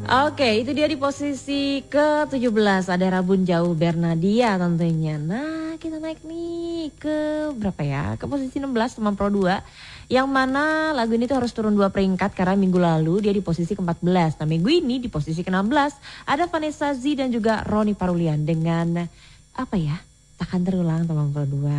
Oke, itu dia di posisi ke-17 ada Rabun Jauh Bernadia tentunya. Nah, kita naik nih ke berapa ya? Ke posisi 16 Teman Pro 2. Yang mana lagu ini tuh harus turun 2 peringkat karena minggu lalu dia di posisi ke-14. Nah, minggu ini di posisi ke-16 ada Vanessa Z dan juga Roni Parulian dengan apa ya? Takkan terulang Teman Pro 2.